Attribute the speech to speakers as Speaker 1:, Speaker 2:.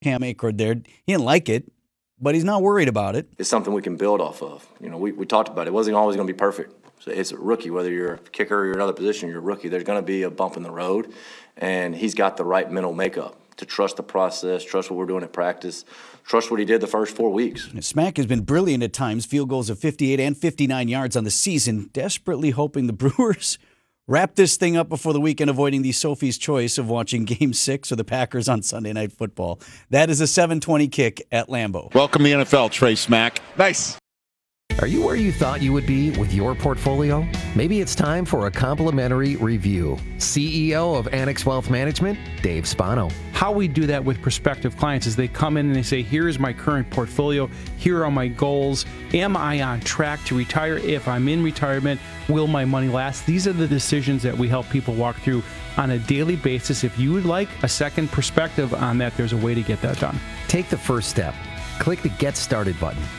Speaker 1: Cam Akers there. He didn't like it, but he's not worried about it.
Speaker 2: It's something we can build off of. We talked about it. It wasn't always going to be perfect. So it's a rookie, whether you're a kicker or you're another position, you're a rookie. There's going to be a bump in the road, and he's got the right mental makeup to trust the process, trust what we're doing at practice, trust what he did the first 4 weeks.
Speaker 1: Smack has been brilliant at times, field goals of 58 and 59 yards on the season, desperately hoping the Brewers wrap this thing up before the weekend, avoiding the Sophie's choice of watching Game 6 of the Packers on Sunday Night Football. That is a 7:20 kick at Lambeau.
Speaker 3: Welcome to the NFL, Trey Smack.
Speaker 4: Nice.
Speaker 5: Are you where you thought you would be with your portfolio? Maybe it's time for a complimentary review. CEO of Annex Wealth Management, Dave Spano.
Speaker 6: How we do that with prospective clients is they come in and they say, here's my current portfolio, here are my goals. Am I on track to retire? If I'm in retirement, will my money last? These are the decisions that we help people walk through on a daily basis. If you would like a second perspective on that, there's a way to get that done.
Speaker 5: Take the first step. Click the Get Started button